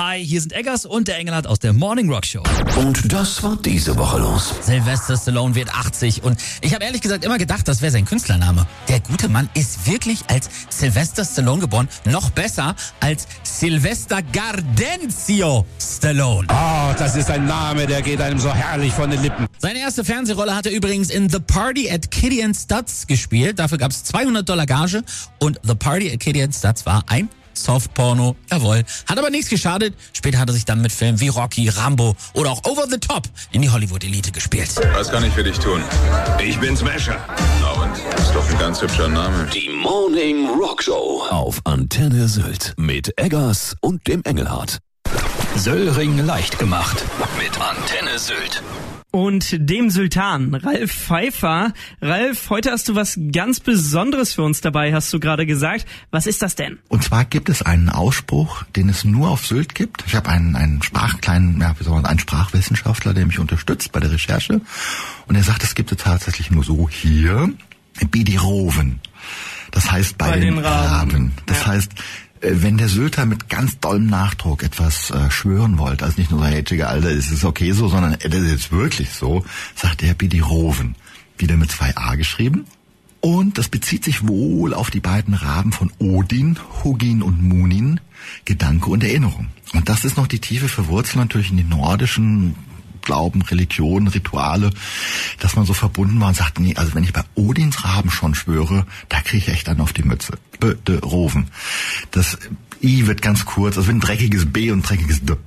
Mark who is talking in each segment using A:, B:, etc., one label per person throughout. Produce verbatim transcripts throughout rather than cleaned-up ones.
A: Hi, hier sind Eggers und der Engelhardt aus der Morning Rock Show.
B: Und das war diese Woche los.
A: Sylvester Stallone wird achtzig und ich habe ehrlich gesagt immer gedacht, das wäre sein Künstlername. Der gute Mann ist wirklich als Sylvester Stallone geboren, noch besser als Sylvester Gardencio Stallone.
C: Oh, das ist ein Name, der geht einem so herrlich von den Lippen.
A: Seine erste Fernsehrolle hat er übrigens in The Party at Kitty and Studs gespielt. Dafür gab es zweihundert Dollar Gage und The Party at Kitty and Studs war ein Softporno, jawohl. Hat aber nichts geschadet. Später hat er sich dann mit Filmen wie Rocky, Rambo oder auch Over the Top in die Hollywood-Elite gespielt.
D: Was kann ich für dich tun? Ich bin Smasher. Na und? Ist doch ein ganz hübscher Name.
B: Die Morning Rock Show auf Antenne Sylt mit Eggers und dem Engelhardt.
E: Söllring leicht gemacht mit Antenne Sylt.
F: Und dem Sultan, Ralf Pfeiffer. Ralf, heute hast du was ganz Besonderes für uns dabei, hast du gerade gesagt. Was ist das denn?
G: Und zwar gibt es einen Ausspruch, den es nur auf Sylt gibt. Ich habe einen, einen Sprachkleinen, ja, wie soll man, einen Sprachwissenschaftler, der mich unterstützt bei der Recherche. Und er sagt, es gibt es tatsächlich nur so hier, Bidiroven. Das heißt bei, bei den, den Raben. Raben. Das ja. heißt, wenn der Sylter mit ganz dollem Nachdruck etwas äh, schwören wollte, also nicht nur so, hey, Chigga, Alter, ist es okay so, sondern das ist jetzt wirklich so, sagt er Bidiroven. Wieder mit zwei A geschrieben. Und das bezieht sich wohl auf die beiden Raben von Odin, Hugin und Munin, Gedanke und Erinnerung. Und das ist noch die tiefe Verwurzelung natürlich in den nordischen Glauben, Religion, Rituale, dass man so verbunden war und sagt, nee, also wenn ich bei Odins Raben schon schwöre, da kriege ich echt dann auf die Mütze. Bidiroven. Das I wird ganz kurz, also ein dreckiges B und ein dreckiges D.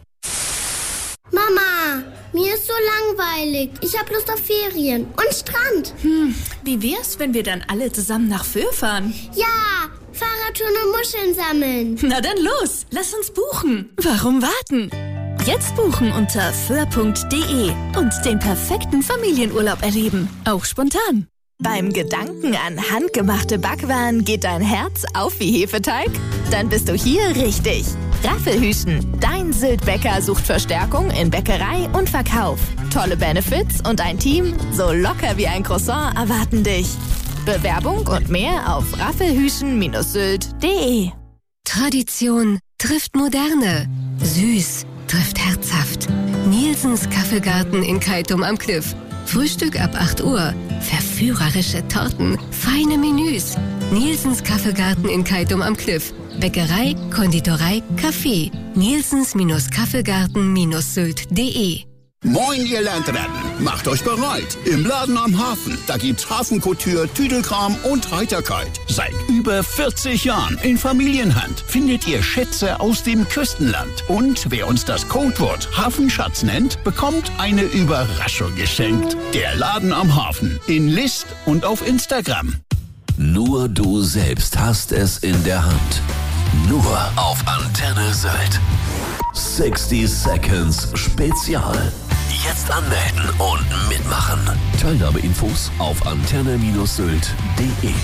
H: Mama, mir ist so langweilig. Ich habe Lust auf Ferien und Strand.
I: Hm, wie wär's, wenn wir dann alle zusammen nach Föhr fahren?
H: Ja, Fahrradtouren und Muscheln sammeln.
I: Na dann los, lass uns buchen. Warum warten? Jetzt buchen unter föhr punkt de und den perfekten Familienurlaub erleben. Auch spontan. Beim Gedanken an handgemachte Backwaren geht dein Herz auf wie Hefeteig? Dann bist du hier richtig. Raffelhüschen, dein Sylt-Bäcker sucht Verstärkung in Bäckerei und Verkauf. Tolle Benefits und ein Team so locker wie ein Croissant erwarten dich. Bewerbung und mehr auf raffelhüschen Bindestrich sylt punkt de.
J: Tradition trifft Moderne. Süß trifft herzhaft. Nielsens Kaffeegarten in Keitum am Kliff. Frühstück ab acht Uhr. Verführerische Torten, feine Menüs. Nielsens Kaffeegarten in Keitum am Kliff. Bäckerei, Konditorei, Kaffee. Nielsens Kaffeegarten Sylt punkt de.
K: Moin, ihr Landratten! Macht euch bereit! Im Laden am Hafen, da gibt's Hafenkouture, Tüdelkram und Heiterkeit. Seit über vierzig Jahren in Familienhand findet ihr Schätze aus dem Küstenland. Und wer uns das Codewort Hafenschatz nennt, bekommt eine Überraschung geschenkt. Der Laden am Hafen in List und auf Instagram.
B: Nur du selbst hast es in der Hand. Nur auf Antenne Sylt. sechzig Seconds Spezial. Jetzt anmelden und mitmachen. Teilnahmeinfos auf antenne Sylt punkt de.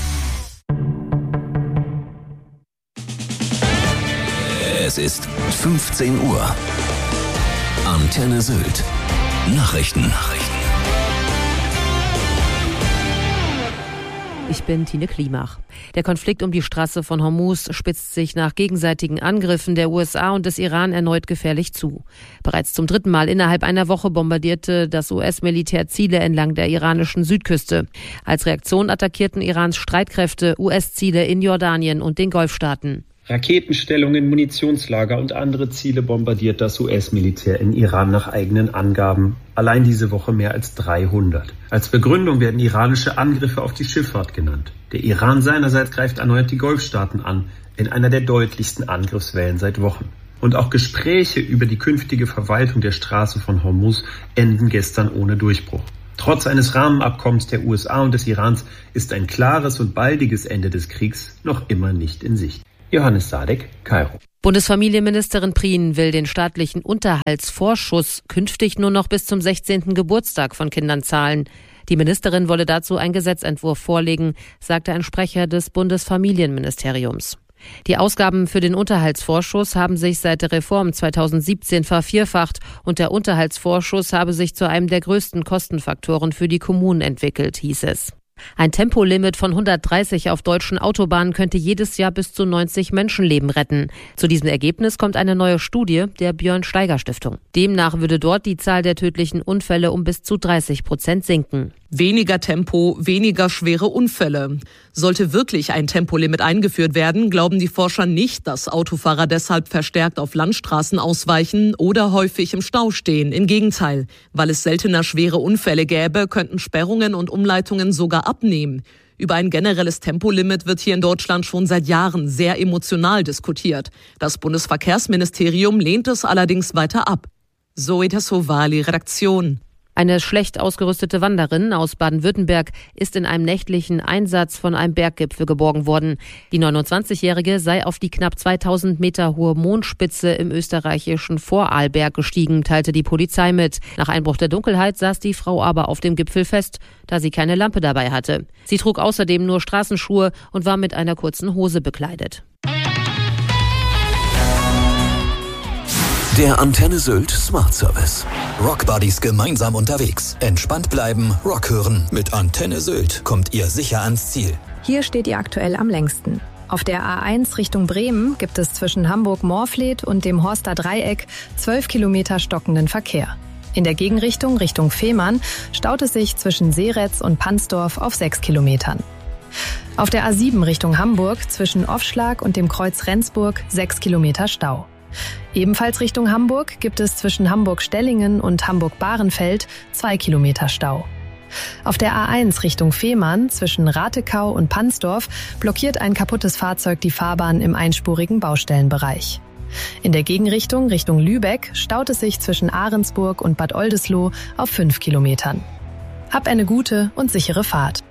B: Es ist fünfzehn Uhr. Antenne Sylt. Nachrichten. Nachrichten.
L: Ich bin Tine Klimach. Der Konflikt um die Straße von Hormuz spitzt sich nach gegenseitigen Angriffen der U S A und des Iran erneut gefährlich zu. Bereits zum dritten Mal innerhalb einer Woche bombardierte das U S-Militär Ziele entlang der iranischen Südküste. Als Reaktion attackierten Irans Streitkräfte U S-Ziele in Jordanien und den Golfstaaten.
M: Raketenstellungen, Munitionslager und andere Ziele bombardiert das U S-Militär in Iran nach eigenen Angaben. Allein diese Woche mehr als dreihundert. Als Begründung werden iranische Angriffe auf die Schifffahrt genannt. Der Iran seinerseits greift erneut die Golfstaaten an, in einer der deutlichsten Angriffswellen seit Wochen. Und auch Gespräche über die künftige Verwaltung der Straße von Hormuz enden gestern ohne Durchbruch. Trotz eines Rahmenabkommens der U S A und des Irans ist ein klares und baldiges Ende des Kriegs noch immer nicht in Sicht. Johannes Sadek, Kairo.
L: Bundesfamilienministerin Prien will den staatlichen Unterhaltsvorschuss künftig nur noch bis zum sechzehnten Geburtstag von Kindern zahlen. Die Ministerin wolle dazu einen Gesetzentwurf vorlegen, sagte ein Sprecher des Bundesfamilienministeriums. Die Ausgaben für den Unterhaltsvorschuss haben sich seit der Reform zweitausendsiebzehn vervierfacht und der Unterhaltsvorschuss habe sich zu einem der größten Kostenfaktoren für die Kommunen entwickelt, hieß es. Ein Tempolimit von hundertdreißig auf deutschen Autobahnen könnte jedes Jahr bis zu neunzig Menschenleben retten. Zu diesem Ergebnis kommt eine neue Studie der Björn-Steiger-Stiftung. Demnach würde dort die Zahl der tödlichen Unfälle um bis zu dreißig Prozent sinken.
N: Weniger Tempo, weniger schwere Unfälle. Sollte wirklich ein Tempolimit eingeführt werden, glauben die Forscher nicht, dass Autofahrer deshalb verstärkt auf Landstraßen ausweichen oder häufig im Stau stehen. Im Gegenteil, weil es seltener schwere Unfälle gäbe, könnten Sperrungen und Umleitungen sogar abnehmen. Über ein generelles Tempolimit wird hier in Deutschland schon seit Jahren sehr emotional diskutiert. Das Bundesverkehrsministerium lehnt es allerdings weiter ab. Zoe Tassovali, Redaktion.
L: Eine schlecht ausgerüstete Wanderin aus Baden-Württemberg ist in einem nächtlichen Einsatz von einem Berggipfel geborgen worden. Die neunundzwanzigjährige sei auf die knapp zweitausend Meter hohe Mondspitze im österreichischen Vorarlberg gestiegen, teilte die Polizei mit. Nach Einbruch der Dunkelheit saß die Frau aber auf dem Gipfel fest, da sie keine Lampe dabei hatte. Sie trug außerdem nur Straßenschuhe und war mit einer kurzen Hose bekleidet.
B: Der Antenne Sylt Smart Service.
E: Rockbuddies gemeinsam unterwegs. Entspannt bleiben, Rock hören. Mit Antenne Sylt kommt ihr sicher ans Ziel.
O: Hier steht ihr aktuell am längsten. Auf der A eins Richtung Bremen gibt es zwischen Hamburg-Morfleet und dem Horster Dreieck zwölf Kilometer stockenden Verkehr. In der Gegenrichtung Richtung Fehmarn staut es sich zwischen Seeretz und Pansdorf auf sechs Kilometern. Auf der A sieben Richtung Hamburg zwischen Offschlag und dem Kreuz Rendsburg sechs Kilometer Stau. Ebenfalls Richtung Hamburg gibt es zwischen Hamburg-Stellingen und Hamburg-Bahrenfeld zwei Kilometer Stau. Auf der A eins Richtung Fehmarn zwischen Ratekau und Pansdorf blockiert ein kaputtes Fahrzeug die Fahrbahn im einspurigen Baustellenbereich. In der Gegenrichtung Richtung Lübeck staut es sich zwischen Ahrensburg und Bad Oldesloe auf fünf Kilometern. Hab eine gute und sichere Fahrt.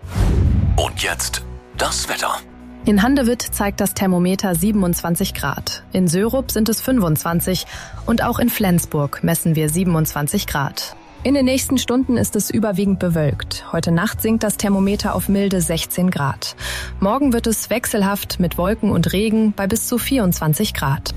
B: Und jetzt das Wetter.
O: In Handewitt zeigt das Thermometer siebenundzwanzig Grad. In Sörup sind es fünfundzwanzig und auch in Flensburg messen wir siebenundzwanzig Grad. In den nächsten Stunden ist es überwiegend bewölkt. Heute Nacht sinkt das Thermometer auf milde sechzehn Grad. Morgen wird es wechselhaft mit Wolken und Regen bei bis zu vierundzwanzig Grad.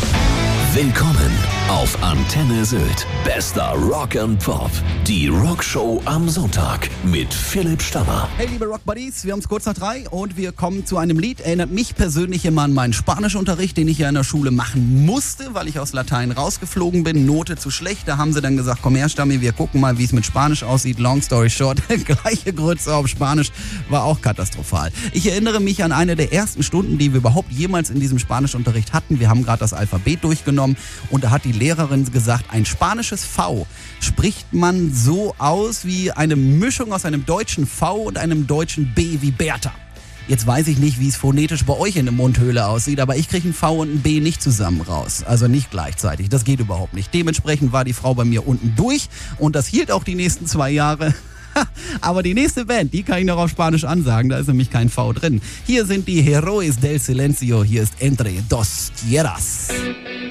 B: Willkommen auf Antenne Sylt. Bester Rock and Pop. Die Rockshow am Sonntag mit Philipp Stammer.
P: Hey liebe Rockbuddies, wir haben es kurz nach drei und wir kommen zu einem Lied. Erinnert mich persönlich immer an meinen Spanischunterricht, den ich ja in der Schule machen musste, weil ich aus Latein rausgeflogen bin. Note zu schlecht. Da haben sie dann gesagt, komm her Stammi, wir gucken mal, wie es mit Spanisch aussieht. Long story short, gleiche Grütze auf Spanisch, war auch katastrophal. Ich erinnere mich an eine der ersten Stunden, die wir überhaupt jemals in diesem Spanischunterricht hatten. Wir haben gerade das Alphabet durchgenommen. Und da hat die Lehrerin gesagt, ein spanisches V spricht man so aus wie eine Mischung aus einem deutschen V und einem deutschen B wie Bertha. Jetzt weiß ich nicht, wie es phonetisch bei euch in der Mundhöhle aussieht, aber ich kriege ein V und ein B nicht zusammen raus. Also nicht gleichzeitig. Das geht überhaupt nicht. Dementsprechend war die Frau bei mir unten durch und das hielt auch die nächsten zwei Jahre. Aber die nächste Band, die kann ich noch auf Spanisch ansagen, da ist nämlich kein V drin. Hier sind die Heroes del Silencio, hier ist Entre dos Tierras.